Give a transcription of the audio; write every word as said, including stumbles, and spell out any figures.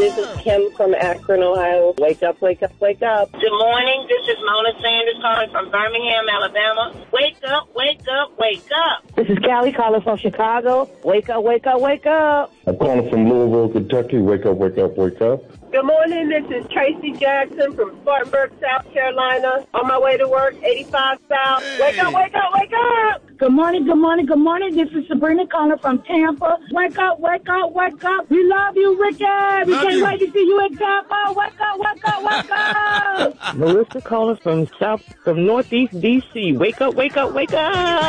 This is Kim from Akron, Ohio. Wake up, wake up, wake up. Good morning. This is Mona Sanders calling from Birmingham, Alabama. Wake up, wake up, wake up. This is Callie calling from Chicago. Wake up, wake up, wake up. I'm calling from Louisville, Kentucky. Wake up, wake up, wake up. Good morning. This is Tracy Jackson from Spartanburg, South Carolina. On my way to work, eighty-five South. Wake up, wake up, wake up. Good morning, good morning, good morning. This is Sabrina calling from Tampa. Wake up, wake up, wake up. We love you, Ricky. We Love can't you. wait to see you in Tampa. Wake up, wake up, wake up. Melissa calling from South, from Northeast D C. Wake up, wake up, wake up.